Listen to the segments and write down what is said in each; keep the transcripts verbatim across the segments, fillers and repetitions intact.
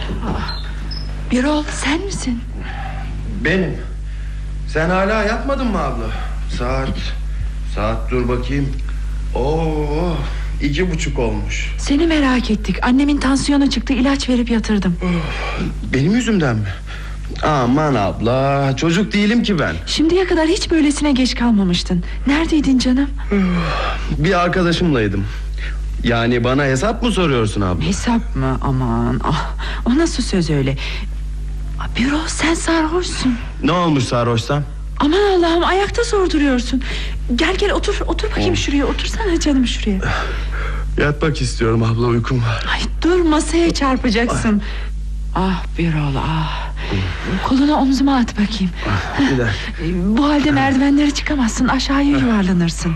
Birol, sen misin? Benim. Sen hala yatmadın mı abla? Saat Saat dur bakayım. Oo, iki buçuk olmuş. Seni merak ettik. Annemin tansiyonu çıktı, ilaç verip yatırdım. Benim yüzümden mi? Aman abla, çocuk değilim ki ben. Şimdiye kadar hiç böylesine geç kalmamıştın. Neredeydin canım? Bir arkadaşımlaydım. Yani bana hesap mı soruyorsun abla? Hesap mı? Aman, ah, o nasıl söz öyle? Birol, sen sarhoşsun. Ne olmuş sarhoşsam? Aman Allah'ım, ayakta sorduruyorsun. Gel gel otur, otur bakayım oh. şuraya. Otursana canım şuraya. Yatmak istiyorum abla, uykum var. Ay dur, masaya çarpacaksın. Ah Birol, ah. Kolunu omzuma at bakayım. Bir dakika. Bu halde merdivenleri çıkamazsın, aşağıya yuvarlanırsın.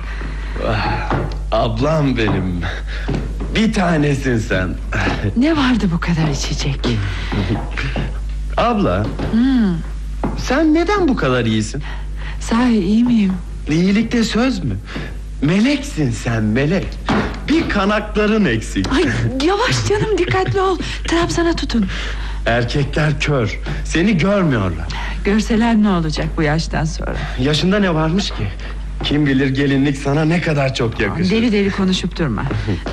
Ablam benim. Bir tanesin sen. Ne vardı bu kadar içecek? Abla, hmm. sen neden bu kadar iyisin? Sahi iyi miyim? İyilikte söz mü? Meleksin sen, melek. Bir kanatların eksik. Ay yavaş canım, dikkatli ol. Trabzana tutun. Erkekler kör, seni görmüyorlar. Görseler ne olacak bu yaştan sonra? Yaşında ne varmış ki? Kim bilir gelinlik sana ne kadar çok yakışır. Deli deli konuşup durma.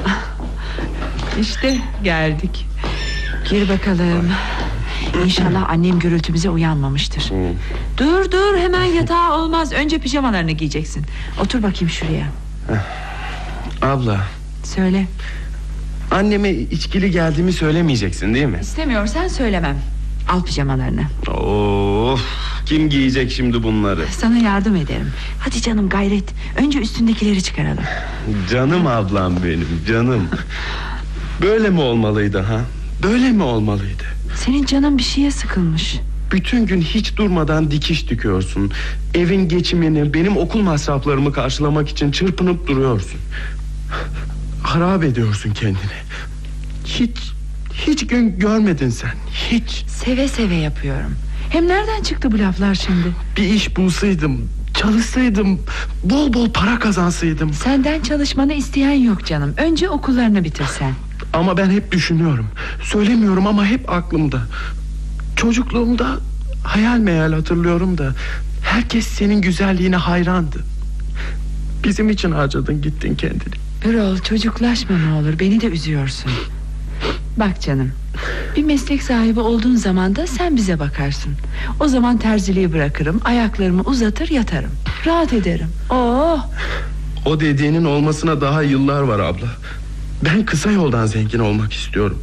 İşte geldik. Gir bakalım. İnşallah annem gürültümüze uyanmamıştır. Dur dur, hemen yatağa olmaz. Önce pijamalarını giyeceksin. Otur bakayım şuraya. Abla. Söyle. Anneme içkili geldiğimi söylemeyeceksin değil mi? İstemiyorsan söylemem. Al pijamalarını. Of, kim giyecek şimdi bunları? Sana yardım ederim. Hadi canım, gayret. Önce üstündekileri çıkaralım. Canım ablam benim, canım. Böyle mi olmalıydı ha? Böyle mi olmalıydı? Senin canın bir şeye sıkılmış. Bütün gün hiç durmadan dikiş dikiyorsun. Evin geçimini, benim okul masraflarımı karşılamak için çırpınıp duruyorsun. Harap ediyorsun kendini. Hiç Hiç gün görmedin sen. Hiç. Seve seve yapıyorum. Hem nereden çıktı bu laflar şimdi? Bir iş bulsaydım, çalışsaydım, bol bol para kazansaydım. Senden çalışmanı isteyen yok canım. Önce okullarını bitirsen. Ama ben hep düşünüyorum. Söylemiyorum ama hep aklımda. Çocukluğumda hayal meyal hatırlıyorum da herkes senin güzelliğine hayrandı. Bizim için harcadın gittin kendini. Birol, çocuklaşma ne olur, beni de üzüyorsun. Bak canım, bir meslek sahibi olduğun zaman da sen bize bakarsın. O zaman terziliği bırakırım, ayaklarımı uzatır yatarım. Rahat ederim. Oh. O dediğinin olmasına daha yıllar var abla. Ben kısa yoldan zengin olmak istiyorum.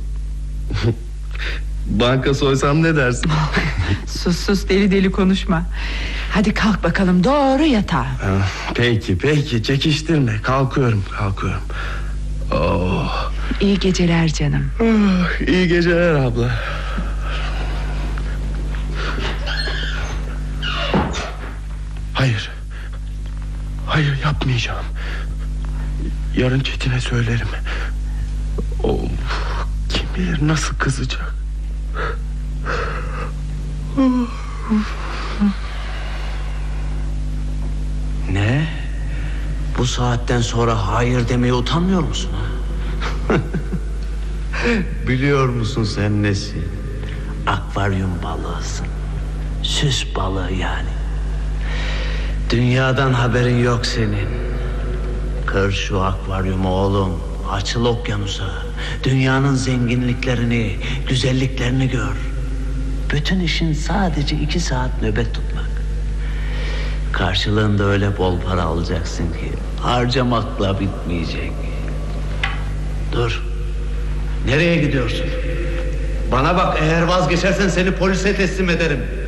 Banka soysam ne dersin? Sus sus, deli deli konuşma. Hadi kalk bakalım, doğru yatağa. Peki peki, çekiştirme. Kalkıyorum kalkıyorum. Oh. İyi geceler canım. Oh, iyi geceler abla. Hayır. Hayır, yapmayacağım. Yarın Çetin'e söylerim. Oh, kim bilir nasıl kızacak. Ne? Bu saatten sonra hayır demeye utanmıyor musun? Biliyor musun sen nesin? Akvaryum balığısın. Süs balığı yani. Dünyadan haberin yok senin. Kır şu akvaryumu oğlum. Açıl okyanusa. Dünyanın zenginliklerini, güzelliklerini gör. Bütün işin sadece iki saat nöbet tutmak. Karşılığında öyle bol para alacaksın ki harcamakla bitmeyecek. Dur. Nereye gidiyorsun? Bana bak, eğer vazgeçersen seni polise teslim ederim.